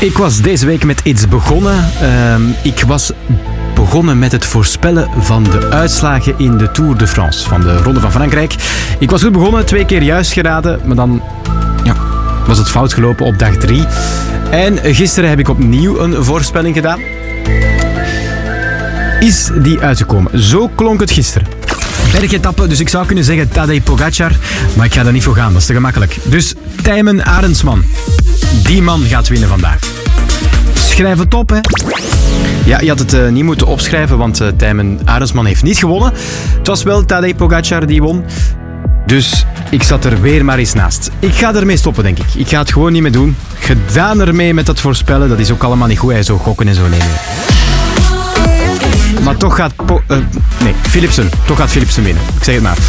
Ik was deze week met iets begonnen. Ik was begonnen met het voorspellen van de uitslagen in de Tour de France, van de Ronde van Frankrijk. Ik was goed begonnen, 2 keer juist geraden, maar dan was het fout gelopen op dag 3. En gisteren heb ik opnieuw een voorspelling gedaan. Is die uitgekomen? Zo klonk het gisteren. Bergetappe, dus ik zou kunnen zeggen Tadej Pogacar, maar ik ga daar niet voor gaan, dat is te gemakkelijk. Dus Tijmen Arendsman, die man gaat winnen vandaag. Schrijf het op, hè. Ja, je had het niet moeten opschrijven, want Tijmen Arendsman heeft niet gewonnen. Het was wel Tadej Pogacar die won. Dus ik zat er weer maar eens naast. Ik ga ermee stoppen, denk ik. Ik ga het gewoon niet meer doen. Gedaan ermee met dat voorspellen. Dat is ook allemaal niet goed, hè. Zo gokken en zo. Nee. Maar toch gaat Philipsen winnen. Ik zeg het maar.